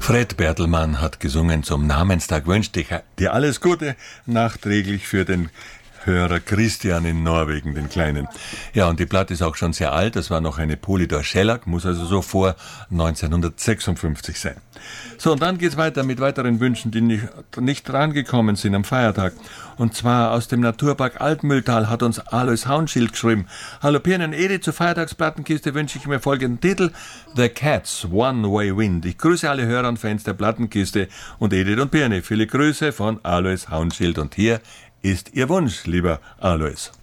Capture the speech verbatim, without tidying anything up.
Fred Bertelmann hat gesungen zum Namenstag. Wünscht dich dir alles Gute, nachträglich für den Hörer Christian in Norwegen, den Kleinen. Ja, und die Platte ist auch schon sehr alt. Das war noch eine Polydor Shellac, muss also so vor neunzehnhundertsechsundfünfzig sein. So, und dann geht's weiter mit weiteren Wünschen, die nicht, nicht drangekommen sind am Feiertag. Und zwar aus dem Naturpark Altmühltal hat uns Alois Haunschild geschrieben. Hallo Pirne und Edi, zur Feiertagsplattenkiste wünsche ich mir folgenden Titel: The Cats, One Way Wind. Ich grüße alle Hörer und Fans der Plattenkiste und Edith und Pirne. Viele Grüße von Alois Haunschild. Und hier ist Ihr Wunsch, lieber Alois.